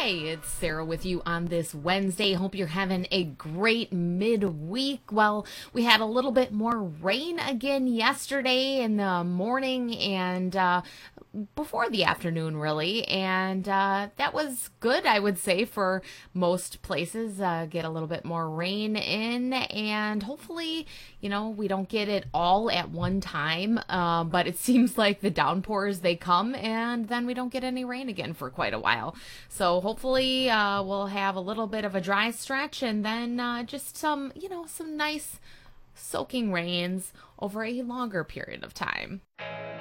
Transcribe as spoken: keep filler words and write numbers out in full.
Hey, it's Sarah with you on this Wednesday. Hope you're having a great midweek. Well, we had a little bit more rain again yesterday in the morning and uh, before the afternoon, really. And uh, that was good, I would say, for most places. Uh, get a little bit more rain in, and hopefully, you know, we don't get it all at one time. Uh, but it seems like the downpours, they come, and then we don't get any rain again for quite a while. So hopefully uh, we'll have a little bit of a dry stretch, and then uh, just some, you know, some nice soaking rains over a longer period of time.